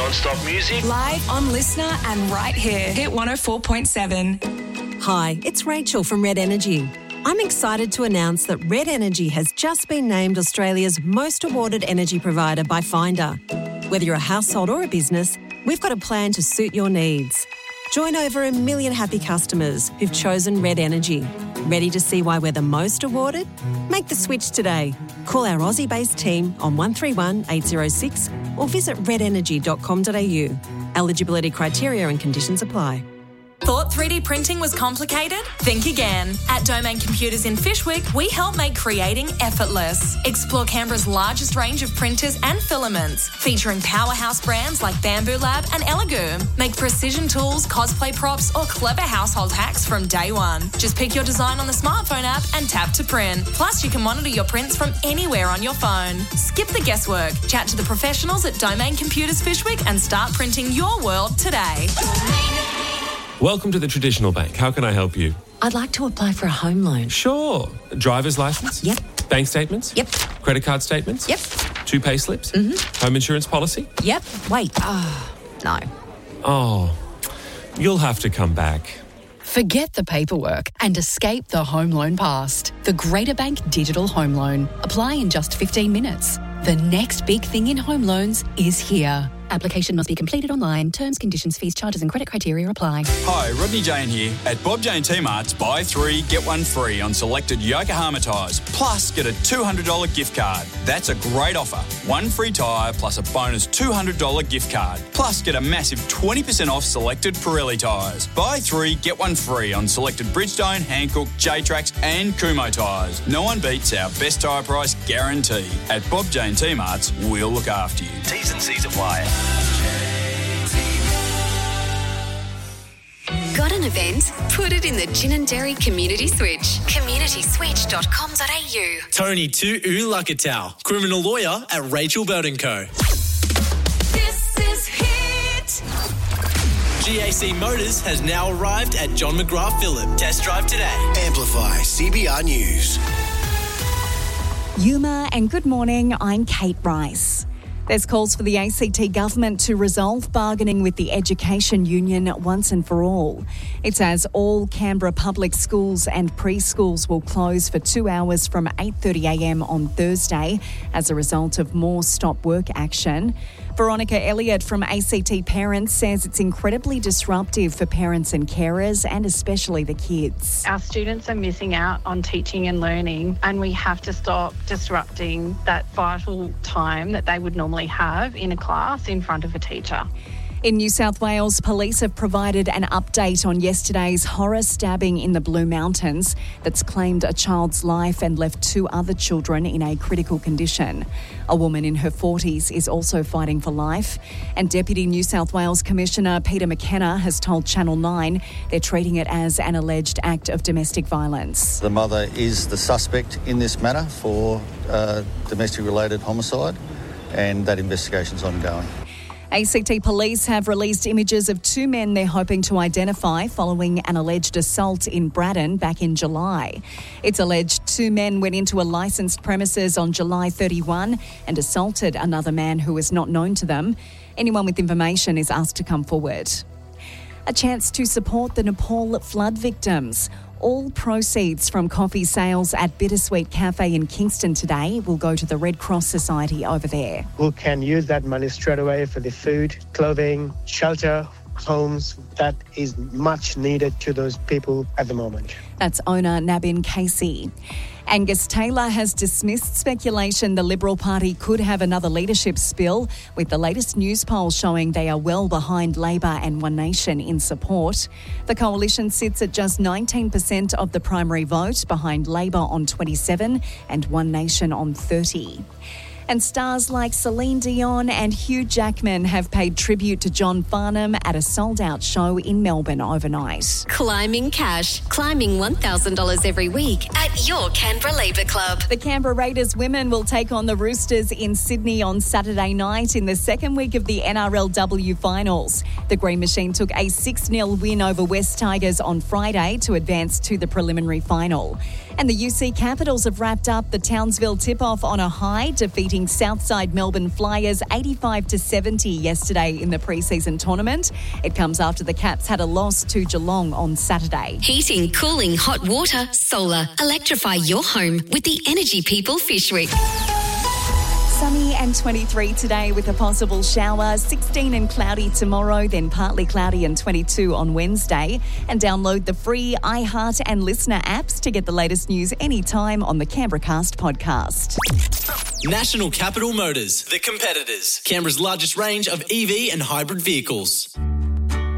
Non-stop music. Live on Listener and right here. Hit 104.7. Hi, it's Rachel from Red Energy. I'm excited to announce that Red Energy has just been named Australia's most awarded energy provider by Finder. Whether you're a household or a business, we've got a plan to suit your needs. Join over 1 million happy customers who've chosen Red Energy. Ready to see why we're the most awarded? Make the switch today. Call our Aussie-based team on 131 806 or visit redenergy.com.au. Eligibility criteria and conditions apply. Thought 3D printing was complicated? Think again. At Domain Computers in Fyshwick, we help make creating effortless. Explore Canberra's largest range of printers and filaments, featuring powerhouse brands like Bamboo Lab and Elegoo. Make precision tools, cosplay props, or clever household hacks from day one. Just pick your design on the smartphone app and tap to print. Plus, you can monitor your prints from anywhere on your phone. Skip the guesswork. Chat to the professionals at Domain Computers Fyshwick and start printing your world today. Welcome to the Traditional Bank. How can I help you? I'd like to apply for a home loan. Sure. Driver's license? Yep. Bank statements? Yep. Credit card statements? Yep. 2 pay slips? Mm-hmm. Home insurance policy? Yep. Wait. No. Oh, you'll have to come back. Forget the paperwork and escape the home loan past. The Greater Bank Digital Home Loan. Apply in just 15 minutes. The next big thing in home loans is here. Application must be completed online. Terms, conditions, fees, charges and credit criteria apply. Hi, Rodney Jane here. At Bob Jane T-Mart's, buy 3, get 1 free on selected Yokohama tyres. Plus, get a $200 gift card. That's a great offer. 1 free tyre plus a bonus $200 gift card. Plus, get a massive 20% off selected Pirelli tyres. Buy 3, get 1 free on selected Bridgestone, Hankook, J-Trax and Kumho tyres. No one beats our best tyre price guarantee. At Bob Jane T-Mart's, we'll look after you. T's and C's apply. Got an event? Put it in the Gin and Dairy Community Switch. communityswitch.com.au. Tony Tu'u Lakatau, criminal lawyer at Rachel Bird & Co. This is Hit. GAC Motors has now arrived at John McGrath Phillip. Test drive today. Amplify CBR News. Yuma and good morning, I'm Kate Rice. There's calls for the ACT government to resolve bargaining with the Education Union once and for all. It's as all Canberra public schools and preschools will close for 2 hours from 8:30am on Thursday as a result of more stop work action. Veronica Elliott from ACT Parents says it's incredibly disruptive for parents and carers and especially the kids. Our students are missing out on teaching and learning, and we have to stop disrupting that vital time that they would normally have in a class in front of a teacher. In New South Wales, police have provided an update on yesterday's horror stabbing in the Blue Mountains that's claimed a child's life and left 2 other children in a critical condition. A woman in her 40s is also fighting for life, and Deputy New South Wales Commissioner Peter McKenna has told Channel 9 they're treating it as an alleged act of domestic violence. The mother is the suspect in this matter for domestic-related homicide, and that investigation's ongoing. ACT Police have released images of 2 men they're hoping to identify following an alleged assault in Braddon back in July. It's alleged 2 men went into a licensed premises on July 31 and assaulted another man who is not known to them. Anyone with information is asked to come forward. A chance to support the Nepal flood victims. All proceeds from coffee sales at Bittersweet Cafe in Kingston today will go to the Red Cross Society over there. Who can use that money straight away for the food, clothing, shelter, homes that is much needed to those people at the moment. That's owner Nabin Casey. Angus Taylor has dismissed speculation the Liberal Party could have another leadership spill, with the latest news poll showing they are well behind Labor and One Nation in support. The coalition sits at just 19% of the primary vote, behind Labor on 27% and One Nation on 30%. And stars like Celine Dion and Hugh Jackman have paid tribute to John Farnham at a sold-out show in Melbourne overnight. Climbing cash. Climbing $1,000 every week at your Canberra Labour Club. The Canberra Raiders women will take on the Roosters in Sydney on Saturday night in the second week of the NRLW finals. The Green Machine took a 6-0 win over West Tigers on Friday to advance to the preliminary final. And the UC Capitals have wrapped up the Townsville tip-off on a high, defeating Southside Melbourne Flyers 85-70 yesterday in the pre-season tournament. It comes after the Caps had a loss to Geelong on Saturday. Heating, cooling, hot water, solar. Electrify your home with the Energy People Fishwick. Sunny and 23 today with a possible shower, 16 and cloudy tomorrow, then partly cloudy and 22 on Wednesday. And download the free iHeart and Listener apps to get the latest news anytime on the Canberracast podcast. National Capital Motors, the competitors. Canberra's largest range of EV and hybrid vehicles.